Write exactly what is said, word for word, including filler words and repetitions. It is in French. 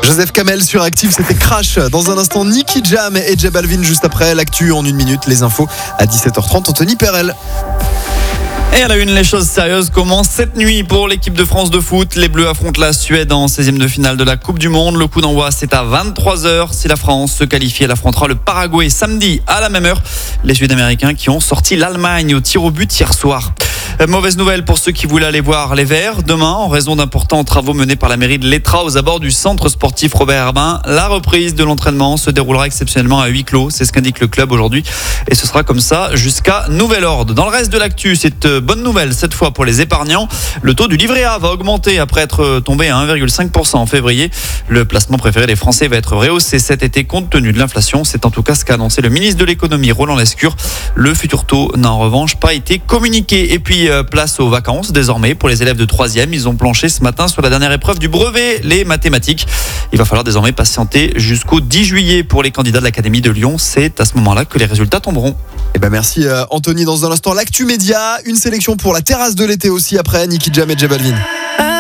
Joseph Kamel sur Active, c'était Crash. Dans un instant, Nicky Jam et J Balvin juste après. L'actu en une minute, les infos à dix-sept heures trente. Anthony Perel. Et à la une, les choses sérieuses commencent cette nuit pour l'équipe de France de foot. Les Bleus affrontent la Suède en seizième de finale de la Coupe du Monde. Le coup d'envoi, c'est à vingt-trois heures. Si la France se qualifie, elle affrontera le Paraguay samedi à la même heure. Les Sud-Américains qui ont sorti l'Allemagne au tir au but hier soir. Mauvaise nouvelle pour ceux qui voulaient aller voir les Verts. Demain, en raison d'importants travaux menés par la mairie de l'Étra aux abords du centre sportif Robert Herbin, la reprise de l'entraînement se déroulera exceptionnellement à huis clos. C'est ce qu'indique le club aujourd'hui. Et ce sera comme ça jusqu'à nouvel ordre. Dans le reste de l'actu, c'est bonne nouvelle cette fois pour les épargnants. Le taux du livret A va augmenter après être tombé à un virgule cinq pour cent en février. Le placement préféré des Français va être rehaussé cet été compte tenu de l'inflation. C'est en tout cas ce qu'a annoncé le ministre de l'économie Roland Lescure. Le futur taux n'a en revanche pas été communiqué. Et puis place aux vacances désormais pour les élèves de troisième. Ils ont planché ce matin sur la dernière épreuve du brevet, les mathématiques. Il va falloir désormais patienter jusqu'au dix juillet pour les candidats de l'Académie de Lyon. C'est à ce moment-là que les résultats tomberont. Eh ben merci Anthony. Dans un instant, l'actu média, une sélection pour la terrasse de l'été aussi après Nicky Jam et J Balvin.